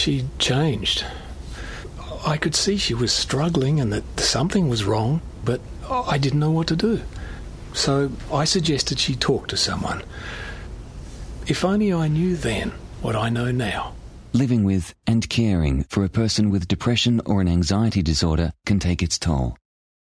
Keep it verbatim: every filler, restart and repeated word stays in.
she'd changed. I could see she was struggling and that something was wrong, but I didn't know what to do. So I suggested she talk to someone. If only I knew then what I know now. Living with and caring for a person with depression or an anxiety disorder can take its toll.